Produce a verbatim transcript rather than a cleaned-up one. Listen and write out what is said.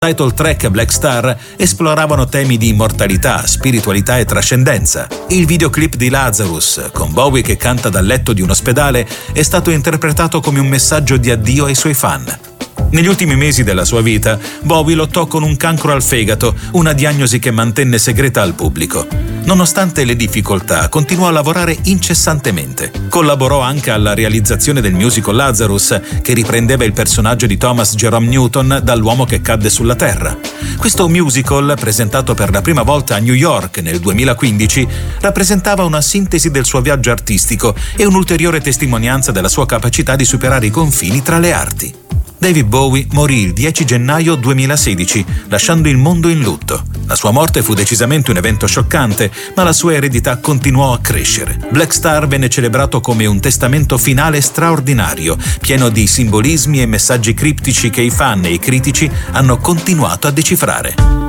Title track Black Star esploravano temi di immortalità, spiritualità e trascendenza. Il videoclip di Lazarus, con Bowie che canta dal letto di un ospedale, è stato interpretato come un messaggio di addio ai suoi fan. Negli ultimi mesi della sua vita, Bowie lottò con un cancro al fegato, una diagnosi che mantenne segreta al pubblico. Nonostante le difficoltà, continuò a lavorare incessantemente. Collaborò anche alla realizzazione del musical Lazarus, che riprendeva il personaggio di Thomas Jerome Newton dall'uomo che cadde sulla Terra. Questo musical, presentato per la prima volta a New York nel duemilaquindici, rappresentava una sintesi del suo viaggio artistico e un'ulteriore testimonianza della sua capacità di superare i confini tra le arti. David Bowie morì il dieci gennaio duemilasedici, lasciando il mondo in lutto. La sua morte fu decisamente un evento scioccante, ma la sua eredità continuò a crescere. Black Star venne celebrato come un testamento finale straordinario, pieno di simbolismi e messaggi criptici che i fan e i critici hanno continuato a decifrare.